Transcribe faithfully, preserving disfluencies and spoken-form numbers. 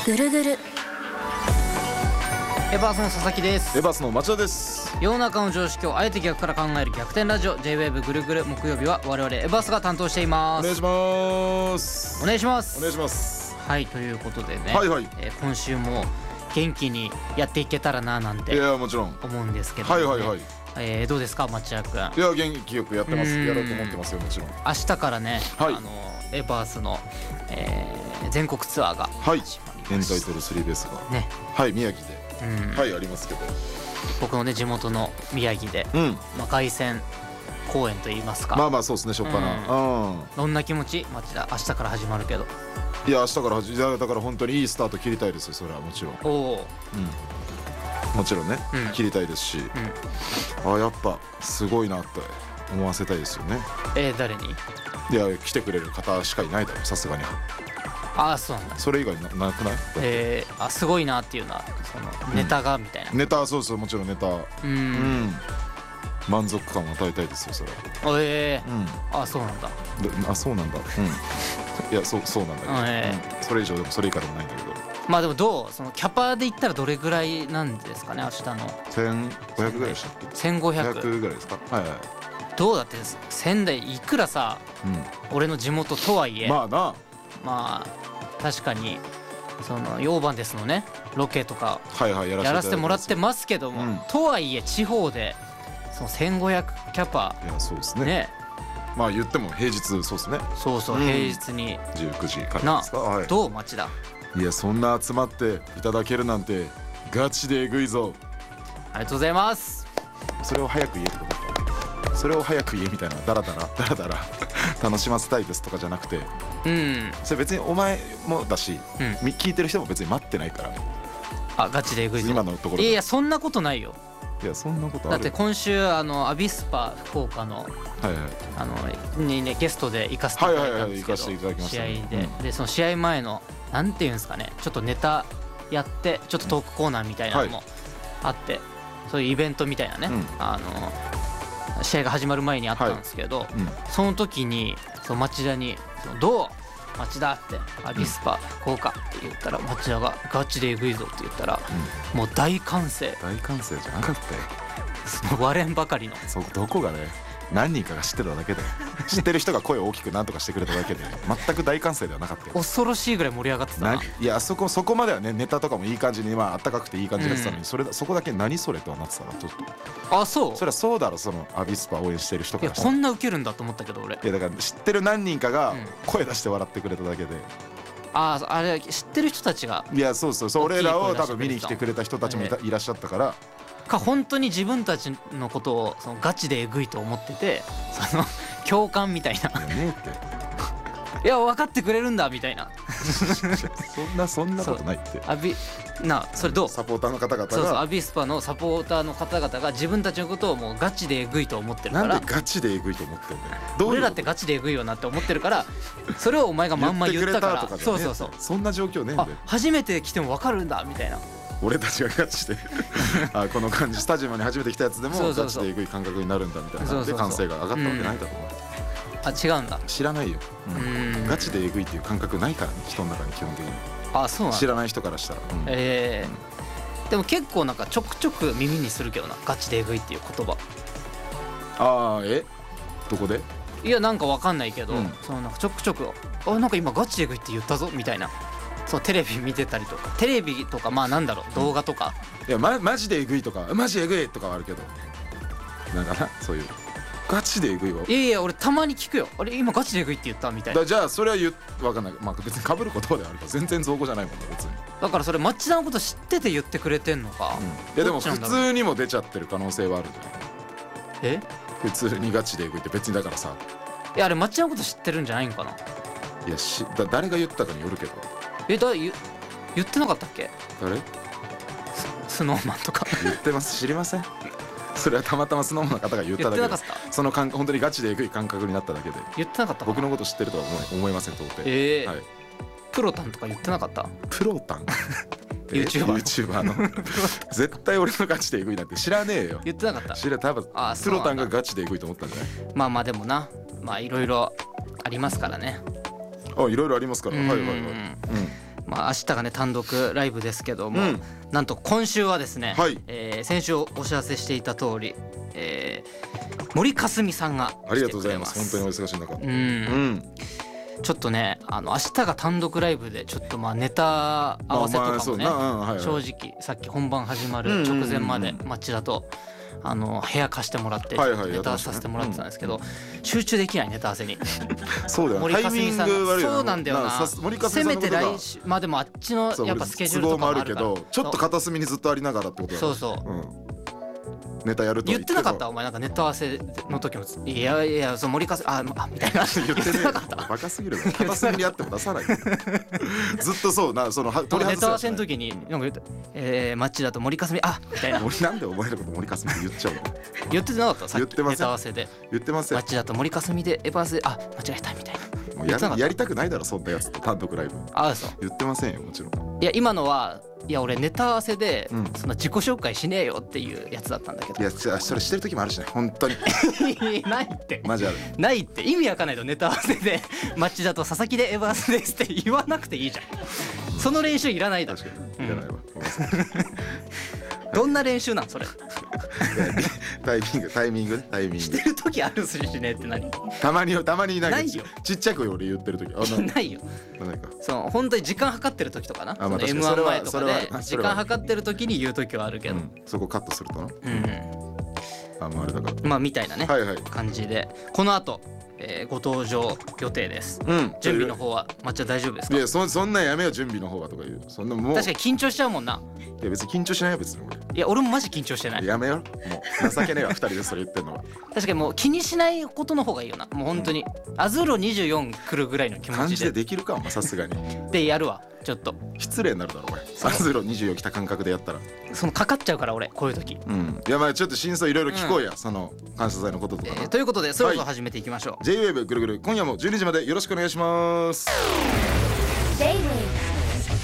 ぐるぐる。 エバースの佐々木です。 エバースの町田です。 世の中の常識をあえて逆から考える逆転ラジオ J-ウェーブ ぐるぐる。木曜日は我々エバースが担当しています。 お願いしますお願いしますお願いしますはい、ということでね、 はいはい、 えー今週も元気にやっていけたらななんいてやもちろん、 思うんですけどもね、 はいはいはい、 えーどうですか町田くん。 いや元気よくやってます。 うんやろうと思ってますよ、もちろん。 明日からね、 はいあのエバースの、えー全国ツアーがはい、 始まりましエンタイトルスリーベースがね、 はい宮城で、 うんはいありますけど、 僕のね地元の宮城で、 うんまあ、凱旋公演といいますか、 まあまあそうですね、しょっぱな、うんどんな気持ち町田。明日から始まるけど。 いや明日から始いやだから本当にいいスタート切りたいですよ、それはもちろん。 おお、 うん、もちろんね、 うん切りたいですし、 うん、 あやっぱすごいなって思わせたいですよね。 えー、誰に？ いや来てくれる方しかいないだろ、さすがに。 ああ、そうなんだ。 それ以外ななくない？ えー、あすごいなっていうのはそのネタがみたいな。 ネタ、そうそう、もちろんネタ、 ううんん、満足感を与えたいですよ、それは。 えうんー、あそうなんだ。 であそうなんだ、うんいやそうそうなんだけど、 えうんそれ以上でもそれ以下でもないんだけど、 まあでもどうそのキャパで言ったらどれぐらいなんですかね明日の。 せんごひゃくぐらいでしたっけ？ せんごひゃく。 ひゃくぐらいですか？はいはい、 どうだって仙台いくらさ俺の地元とはいえ、 うん、まあな、 まあ確かにそのヨーバンですのねロケとかはいはい、やらせていただいてますやらせてもらってますけども、 うんとはいえ地方でそのせんごひゃくキャパいやそうですね、 ね、 まあ言っても平日そうですね、 そうそう、 うん平日にじゅうくじからなですか、はい、 どう町田。 いやそんな集まっていただけるなんてガチでえぐいぞ。 ありがとうございます。 それを早く言えってことか、それを早く言えみたいな、ダラダラダラダラ楽しませたいですとかじゃなくて、 うんそれ別にお前もだし、 うんみ聞いてる人も別に待ってないから、 あガチでえぐいぞ今のところで。 いやいやそんなことないよ。 いやそんなことある。 だって今週あのアビスパ福岡のはいはい、 あのにねゲストで行かせていただいたんですけど、 はいはいはい行かせていただきました試合ねで、 うんでその試合前のなんていうんですかね、ちょっとネタやってちょっとトークコーナーみたいなのもあって、そういうイベントみたいなね、 うんあの試合が始まる前にあったんですけど、 うんその時にその町田にそのどう町田ってアビスパ福岡って言ったら町田がガチでえぐいぞって言ったらもう大歓声、 大歓声じゃなかったよ。 割れんばかりの。 そどこがね、何人かが知ってただけで知ってる人が声を大きく何とかしてくれただけで全く大歓声ではなかったよ。 恐ろしいぐらい盛り上がってたな。 ないやそこそこまではね、ネタとかもいい感じに、まああったかくていい感じでやってたのに、それだそこだけ何それとはなってたな、ちょっと。 あそうそれはそうだろ、そのアビスパ応援してる人いやからしたら。 こんなウケるんだと思ったけど俺。 いやだから知ってる何人かがうん声出して笑ってくれただけで、 あああれ知ってる人たちがいやそうそうそう、 大きい俺らを声出してくれてた多分見に来てくれた人たちもいた、 えいらっしゃったから。 か本当に自分たちのことをそのガチでえぐいと思ってて、その共感みたいな、 いやねえっていや分かってくれるんだみたいな。 そんなそんなことないって。 アビなそれどう？ サポーターの方々がそうそうアビスパのサポーターの方々が自分たちのことをもうガチでえぐいと思ってるからなんで、ガチでえぐいと思ってんだよ。どういう俺らってガチでえぐいよなって思ってるから、それをお前がまんま言ったから言ってくれたとかじゃねえそうそうそう、 そんな状況ねえんだあよ。 初めて来ても分かるんだみたいな。 俺たちがガチであこの感じ、スタジアムに初めて来たやつでもそうそうそうガチでえぐい感覚になるんだみたいな。 そうそうそうで歓声が上がったわけないだろう、 あ違うんだ。 知らないよ、うんうんガチでえぐいっていう感覚ないからね、人の中に基本的に。 あそうなんだ。 知らない人からしたら、うんえー、でも結構なんかちょくちょく耳にするけどな、ガチでえぐいっていう言葉。 ああえどこで？ いやなんかわかんないけど、 うんそのなんかちょくちょくあなんか今ガチでえぐいって言ったぞみたいな、そのテレビ見てたりとか、テレビとかまあなんだろう動画とか、 いや、ま、マジでえぐいとかマジえぐいとかはあるけど、なんかな、そういうガチでえぐいわ。 いやいや俺たまに聞くよ、あれ今ガチでえぐいって言ったみたいな。 だじゃあそれは言うわかんない、まあ別に被る言葉ではあるから全然造語じゃないもんね別に、 だからそれ町田のこと知ってて言ってくれてんのか、 うん、いやでも普どっちなんだろう通にも出ちゃってる可能性はあるじゃん。 え普通にガチでえぐいって別にだからさ、 いやあれ町田のこと知ってるんじゃないんかな。 いやしだ誰が言ったかによるけど。 えだ言言ってなかったっけ、 誰スノーマンとか。 言ってます？知りません。それはたまたまスノーマンの方が言っただけで言ってなかった、 す。その感本当にガチでえぐい感覚になっただけで、 言ってなかったかな。 僕のこと知ってるとは思い思いません到底。 えーはい、 プロタンとか言ってなかった。 プロタンえ YouTuber の YouTuber の絶対俺のガチでえぐいなんて知らねえよ。 言ってなかった。 知ら多分あプロタンがガチでえぐいと思ったんじゃない？ まあまあでもな、まあいろいろありますからね。 あいろいろありますから。はいはいはい。 うんうんまあ明日がね単独ライブですけども、 うん、 なんと今週はですね、 はいえー、先週お知らせしていた通り、えー、森かすみさんがありがとうご来てくれます。 ざいます。本当にお忙しい中。 うん、 うん、 ちょっとねあの明日が単独ライブでちょっとまあネタ合わせとかもね、 まあまあうんはいはい、 正直さっき本番始まる直前まで町田とあの部屋貸してもらってネタさせてもらってたんですけど、集中できないネタ合わせに。 そうだよね、タイミング悪いよな。 そうなんだよな。せめて来週まあでもあっちのやっぱスケジュールとかもあるけど、 ちょっと片隅にずっとありながらってことだよね。 そうそう、うん、 ネタやると言ってなかった？お前なんかネタ合わせの時もいやいやその森かすああみたいな言ってなかった。バカすぎるな。片隅にあっても出さない。ずっとそうなそのネタ合わせの時になんか言ってえー町田と森かすみあみたいな。 なんでお前のこと森かすみって言っちゃうの？ 言ってなかった？さっきネタ合わせで言ってません。 町田と森かすみでエバースであ間違えたみたいな。 もう や, やりたくないだろそんなやつと単独ライブ。 あそう言ってませんよもちろん。 いや今のはいや俺ネタ合わせで、うん、その自己紹介しねえよっていうやつだったんだけど。 いやそれしてる時もあるしね本当に。 ないってマジある。 ないって意味わかんないとネタ合わせで町田と佐々木でエバースですって言わなくていいじゃん。その練習いらないだろ。 確かにいらないわ、 うん、どんな練習なんそれ。 タイミングタイミングタイミングしてる時あるししねって何？ たまにたまにいない。 ないよ。 ちっちゃく俺言ってる時あなないよ。 ないか。 その本当に時間計ってる時とかな。 あ、まあ、 エムワン 前とかで時間計計ってる時に言う時はあるけど、うん、 そこカットするとな。うん。あもうあれだから。 まあみたいなね、 はいはい、 感じでこの後、えー、ご登場予定です。うん。準備の方は抹茶大丈夫ですか？ いや そ, そんなんやめよ準備の方はとか言う。そんなもう確かに緊張しちゃうもんな。 いや別に緊張しないよ別に俺。 いや俺もマジ緊張してない。 やめよもう情けねえわふたりでそれ言ってんのは。 確かにもう気にしないことの方がいいよな。もう本当に、うん、アズーロにじゅうよん来るぐらいの気持ちで感じでできるかさすがに。 でやるわちょっと。 失礼になるだろお前。アズーロにじゅうよん来た感覚でやったら。 そのかかっちゃうから俺こういう時。 うん。いやまあちょっと真相いろいろ聞こうや、うん、その感謝祭のこととか、 えー。ということでそろそろ始めていきましょう。 はい、ジェイウェーブ ぐるぐる今夜もじゅうにじまでよろしくお願いします。 ジェイウェーブ